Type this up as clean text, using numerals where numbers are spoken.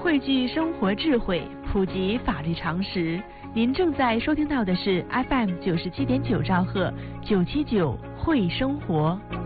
汇聚生活智慧，普及法律常识。您正在收听到的是 FM 97.9兆赫979会生活。